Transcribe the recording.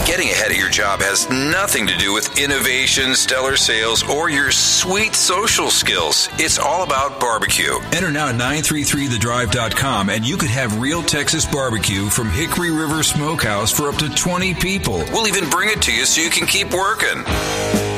Getting ahead at your job has nothing to do with innovation, stellar sales, or your sweet social skills. It's all about barbecue. Enter now at 933thedrive.com and you could have real Texas barbecue from Hickory River Smokehouse for up to 20 people. We'll even bring it to you so you can keep working.